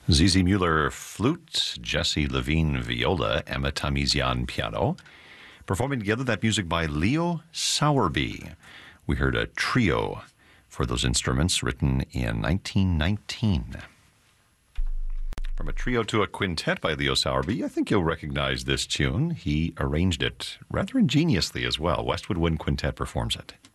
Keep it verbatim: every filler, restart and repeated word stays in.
Zizi Mueller, flute, Jesse Levine, viola, Emma Tamizian, piano. Performing together that music by Leo Sowerby. We heard a trio for those instruments written in nineteen nineteen. From a trio to a quintet by Leo Sowerby, I think you'll recognize this tune. He arranged it rather ingeniously as well. Westwood Wind Quintet performs it.